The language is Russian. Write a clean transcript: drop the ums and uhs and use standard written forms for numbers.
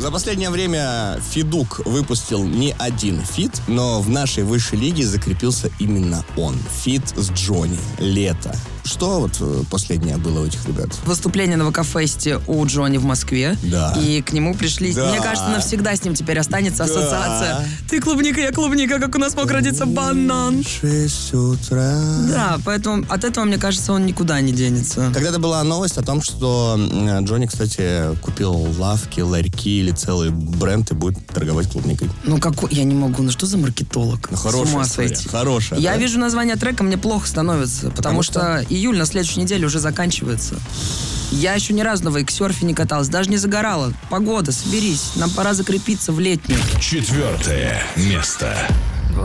За последнее время Федук выпустил не один фит, но в нашей высшей лиге закрепился именно он. Фит с Джонни. Лето. Что вот последнее было у этих ребят? Выступление на ВК-фесте у Джонни в Москве. Да. И к нему пришли... Да. Мне кажется, навсегда с ним теперь останется ассоциация. Ты клубника, я клубника, как у нас мог родиться банан. 6 утра. Да, поэтому от этого, мне кажется, он никуда не денется. Когда-то была новость о том, что Джонни, кстати, купил лавки, ларьки или целый бренд и будет торговать клубникой. Ну какой... Я не могу, ну что за маркетолог? Ну, хорошая С ума история. сойти. Хорошая. Я да? вижу название трека, мне плохо становится, потому что июль на следующей неделе уже заканчивается. Я еще ни разу на вейксерфе не каталась, даже не загорала. Погода, соберись, нам пора закрепиться в летнюю. 4 место.